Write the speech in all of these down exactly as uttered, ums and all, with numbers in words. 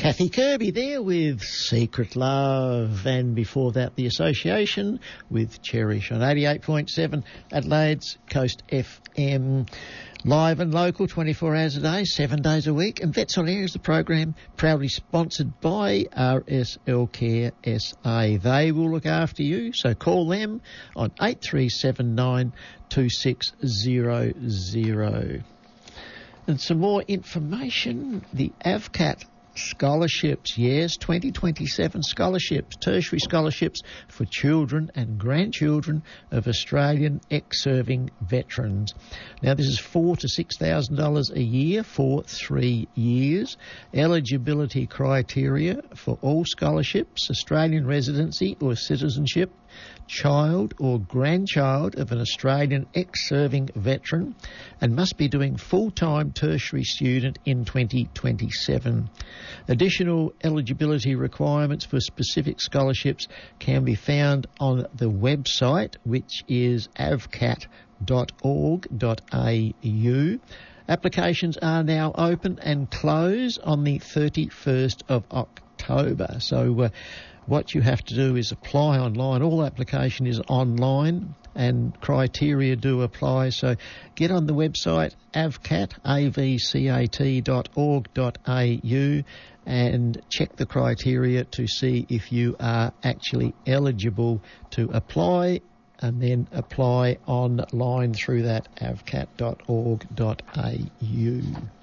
Kathy Kirby there with Secret Love, and before that the Association with Cherish on eighty-eight point seven Adelaide's Coast F M. Live and local, twenty-four hours a day, seven days a week. And Vets on Air is the program proudly sponsored by R S L Care S A. They will look after you, so call them on eight three seven nine two six zero zero. And some more information, the A V C A T scholarships, yes, twenty twenty-seven scholarships, tertiary scholarships for children and grandchildren of Australian ex-serving veterans. Now, this is four to six thousand dollars a year for three years. Eligibility criteria for all scholarships: Australian residency or citizenship, child or grandchild of an Australian ex-serving veteran, and must be doing full-time tertiary student in twenty twenty-seven. Additional eligibility requirements for specific scholarships can be found on the website, which is a v c a t dot org dot a u. Applications are now open and close on the thirty-first of October. So uh, what you have to do is apply online. All application is online and criteria do apply. So get on the website a v c a t, A V C A T dot org dot a u, and check the criteria to see if you are actually eligible to apply, and then apply online through that a v c a t dot org dot a u.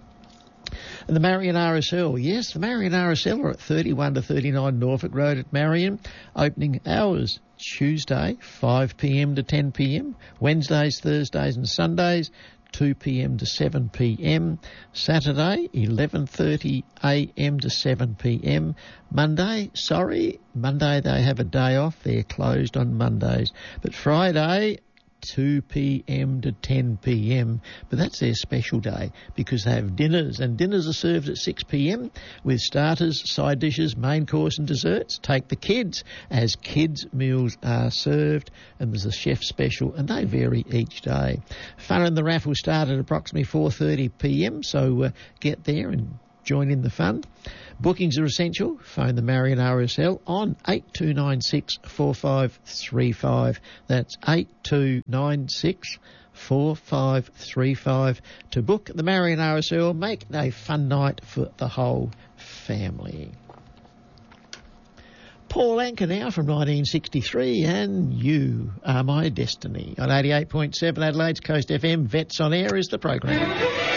And the Marion R S L, yes, the Marion R S L are at thirty-one to thirty-nine Norfolk Road at Marion. Opening hours Tuesday, five p m to ten p m, Wednesdays, Thursdays and Sundays, two p m to seven p m, Saturday, eleven thirty a m to seven p m, Monday, sorry, Monday they have a day off, they're closed on Mondays, but Friday, two p m to ten p m, but that's their special day because they have dinners, and dinners are served at six p m with starters, side dishes, main course and desserts. Take the kids as kids meals are served, and there's a chef special and they vary each day. Fun and the raffle start at approximately four thirty p m, so uh, get there and join in the fun. Bookings are essential. Phone the Marion R S L on eight two nine six, four five three five. That's eight two nine six, four five three five to book the Marion R S L. Make it a fun night for the whole family. Paul Anka now from nineteen sixty-three, and You Are My Destiny on eighty-eight point seven Adelaide's Coast F M. Vets on Air is the program.